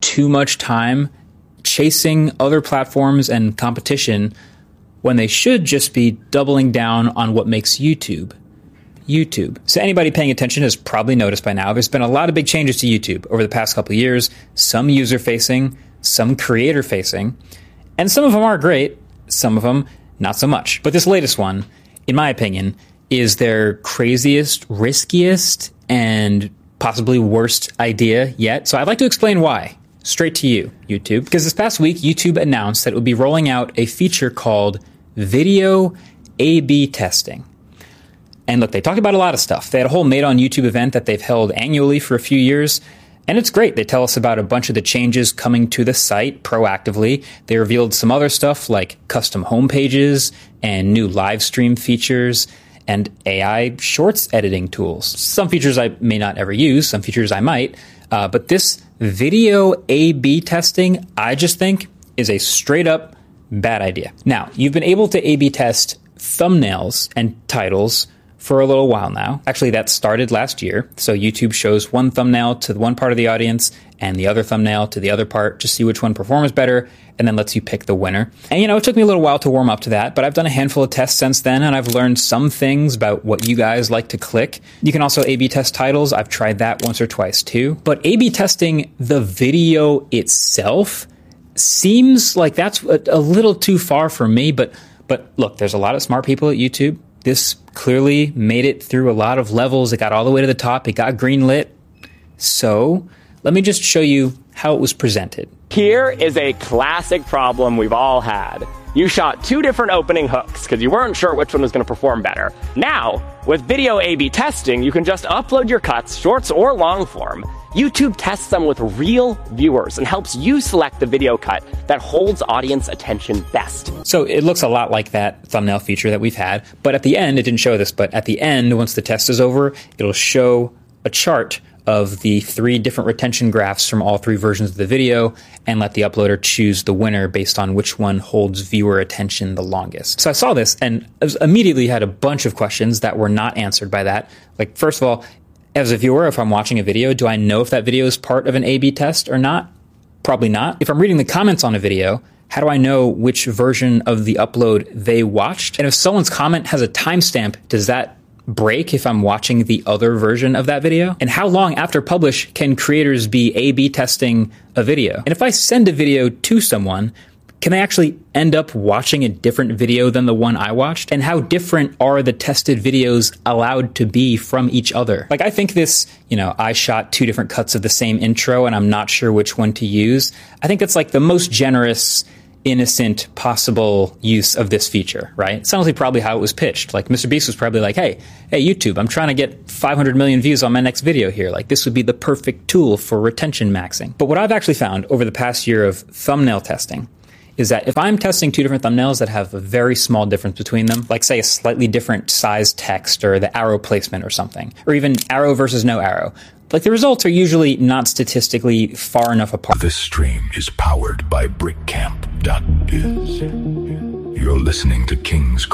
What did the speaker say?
too much time chasing other platforms and competition when they should just be doubling down on what makes YouTube. So anybody paying attention has probably noticed by now there's been a lot of big changes to YouTube over the past couple of years, some user-facing, some creator-facing, and some of them are great, some of them not so much. But this latest one, in my opinion, is their craziest, riskiest, and possibly worst idea yet. So I'd like to explain why. Straight to you, YouTube. Because this past week, YouTube announced that it would be rolling out a feature called Video A/B Testing. And look, they talked about a lot of stuff. They had a whole Made on YouTube event that they've held annually for a few years. And it's great. They tell us about a bunch of the changes coming to the site proactively. They revealed some other stuff like custom homepages and new live stream features and AI shorts editing tools. Some features I may not ever use, some features I might. But this video A/B testing, I just think, is a straight up bad idea. Now, you've been able to A/B test thumbnails and titles for a little while now. Actually, that started last year. So YouTube shows one thumbnail to one part of the audience and the other thumbnail to the other part to see which one performs better, and then lets you pick the winner. And it took me a little while to warm up to that, but I've done a handful of tests since then, and I've learned some things about what you guys like to click. You can also A/B test titles. I've tried that once or twice too. But A/B testing the video itself seems like that's a little too far for me. But look, there's a lot of smart people at YouTube. This clearly made it through a lot of levels. It got all the way to the top. It got greenlit. So let me just show you how it was presented. Here is a classic problem we've all had. You shot two different opening hooks because you weren't sure which one was going to perform better. Now, with video A/B testing, you can just upload your cuts, shorts or long form. YouTube tests them with real viewers and helps you select the video cut that holds audience attention best. So it looks a lot like that thumbnail feature that we've had, but at the end, it didn't show this, but at the end, once the test is over, it'll show a chart of the 3 different retention graphs from all 3 versions of the video and let the uploader choose the winner based on which one holds viewer attention the longest. So I saw this and I immediately had a bunch of questions that were not answered by that. Like, first of all, as a viewer, if I'm watching a video, do I know if that video is part of an A/B test or not? Probably not. If I'm reading the comments on a video, how do I know which version of the upload they watched? And if someone's comment has a timestamp, does that break if I'm watching the other version of that video? And how long after publish can creators be A/B testing a video? And if I send a video to someone, can they actually end up watching a different video than the one I watched? And how different are the tested videos allowed to be from each other? Like, I think this, I shot 2 different cuts of the same intro and I'm not sure which one to use. I think that's like the most generous, innocent possible use of this feature, right? It's honestly probably how it was pitched. Like, Mr. Beast was probably like, hey, YouTube, I'm trying to get 500 million views on my next video here. Like, this would be the perfect tool for retention maxing. But what I've actually found over the past year of thumbnail testing is that if I'm testing 2 different thumbnails that have a very small difference between them, like say a slightly different size text or the arrow placement or something, or even arrow versus no arrow, like the results are usually not statistically far enough apart. This stream is powered by BrickCamp.biz. You're listening to King's